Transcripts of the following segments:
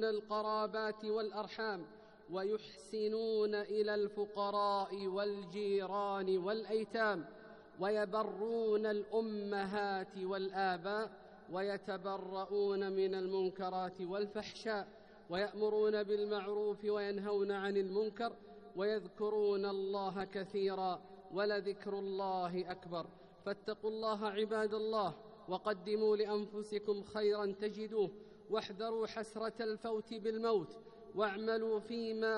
ويصلون القرابات والأرحام، ويحسنون إلى الفقراء والجيران والأيتام، ويبرون الأمهات والآباء، ويتبرؤون من المنكرات والفحشاء، ويأمرون بالمعروف وينهون عن المنكر، ويذكرون الله كثيرا، ولذكر الله أكبر. فاتقوا الله عباد الله، وقدموا لأنفسكم خيرا تجدوه، واحذروا حسرة الفوت بالموت، واعملوا فيما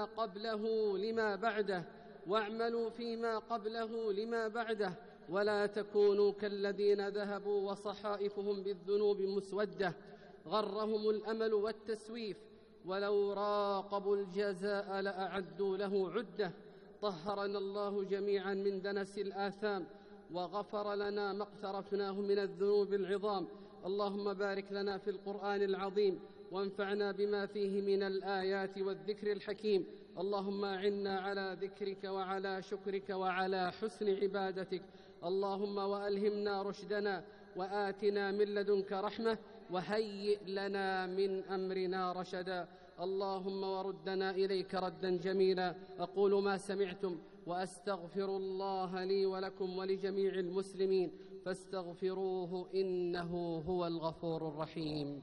قبله لما بعده، ولا تكونوا كالذين ذهبوا وصحائفهم بالذنوب مسودة، غرهم الأمل والتسويف، ولو راقبوا الجزاء لأعدوا له عدة. طهرنا الله جميعا من دنس الآثام، وغفر لنا ما اقترفناه من الذنوب العظام. اللهم بارك لنا في القرآن العظيم، وانفعنا بما فيه من الآيات والذكر الحكيم. اللهم أعنا على ذكرك وعلى شكرك وعلى حسن عبادتك. اللهم وألهمنا رشدنا، وآتنا من لدنك رحمة، وهيئ لنا من أمرنا رشدا. اللهم وردنا إليك ردا جميلا. أقول ما سمعتم، وأستغفر الله لي ولكم ولجميع المسلمين، فاستغفروه إنه هو الغفور الرحيم.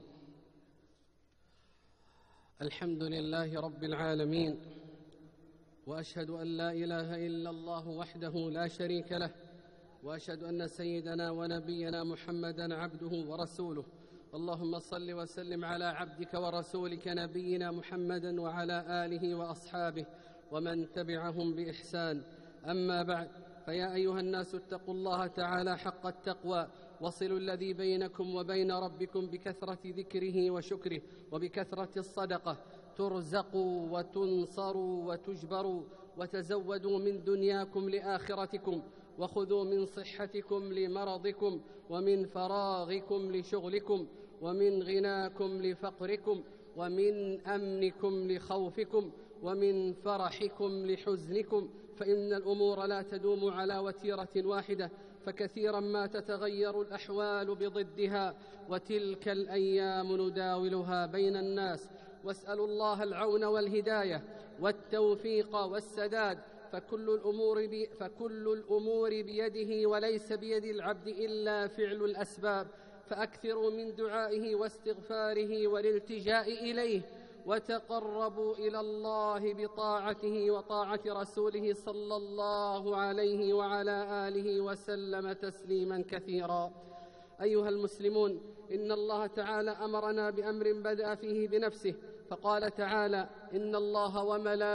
الحمد لله رب العالمين، وأشهد أن لا إله إلا الله وحده لا شريك له، وأشهد أن سيدنا ونبينا محمدا عبده ورسوله. اللهم صل وسلم على عبدك ورسولك نبينا محمد وعلى آله وأصحابه ومن تبعهم بإحسان. أما بعد، فيا أيها الناس اتقوا الله تعالى حق التقوى، وصلوا الذي بينكم وبين ربكم بكثرة ذكره وشكره، وبكثرة الصدقة، ترزقوا وتنصروا وتجبروا، وتزودوا من دنياكم لآخرتكم، وخذوا من صحتكم لمرضكم، ومن فراغكم لشغلكم، ومن غناكم لفقركم، ومن أمنكم لخوفكم، ومن فرحكم لحزنكم، فإن الأمور لا تدوم على وتيرة واحدة، فكثيرا ما تتغير الأحوال بضدها، وتلك الأيام نداولها بين الناس. واسألوا الله العون والهداية والتوفيق والسداد، فكل الأمور بيده، وليس بيد العبد إلا فعل الأسباب. فأكثروا من دعائه واستغفاره والالتجاء إليه، وتقربوا إلى الله بطاعته وطاعة رسوله صلى الله عليه وعلى آله وسلم تسليما كثيرا. أيها المسلمون، إن الله تعالى أمرنا بأمر بدأ فيه بنفسه، فقال تعالى: إن الله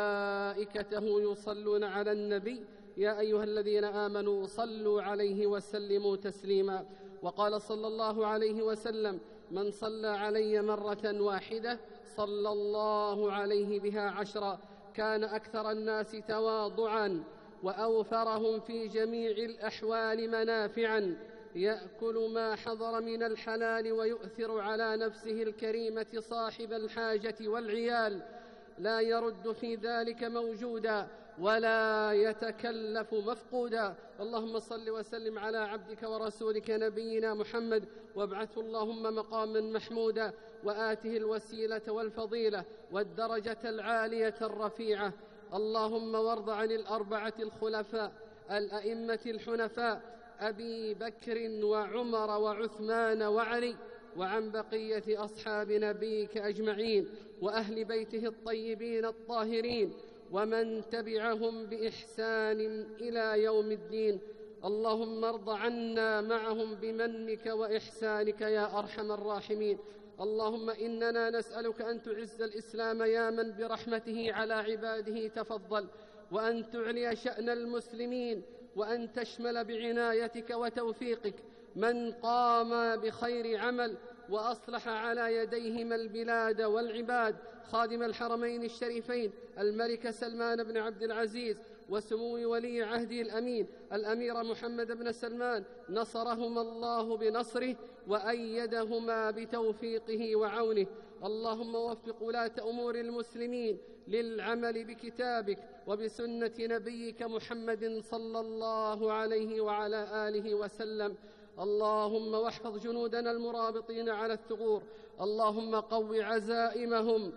وملائكته يصلون على النبي يا أيها الذين آمنوا صلوا عليه وسلموا تسليما. وقال صلى الله عليه وسلم: من صلى علي مرة واحدة صلى الله عليه بها 10. كان أكثر الناس تواضعا، وأوفرهم في جميع الأحوال منافعا، يأكل ما حضر من الحلال، ويؤثر على نفسه الكريمة صاحب الحاجة والعيال، لا يرد في ذلك موجودا، ولا يتكلف مفقودا. اللهم صل وسلم على عبدك ورسولك نبينا محمد، وابعثه اللهم مقاما محمودا، وآته الوسيلة والفضيلة والدرجة العالية الرفيعة. اللهم وارض عن الأربعة الخلفاء الأئمة الحنفاء، أبي بكر وعمر وعثمان وعلي، وعن بقية أصحاب نبيك أجمعين، وأهل بيته الطيبين الطاهرين، ومن تبعهم بإحسان إلى يوم الدين. اللهم ارض عنا معهم بمنك وإحسانك يا أرحم الراحمين. اللهم إننا نسألك أن تعز الإسلام يا من برحمته على عباده تفضل، وأن تعلي شأن المسلمين، وأن تشمل بعنايتك وتوفيقك من قام بخير عمل وأصلح على يديهما البلاد والعباد، خادم الحرمين الشريفين الملك سلمان بن عبد العزيز، وسمو ولي عهده الأمين الأمير محمد بن سلمان، نصرهما الله بنصره وأيدهما بتوفيقه وعونه. اللهم وفق ولاة أمور المسلمين للعمل بكتابك وبسنة نبيك محمد صلى الله عليه وعلى آله وسلم. اللهم واحفظ جنودنا المرابطين على الثغور، اللهم قو عزائمهم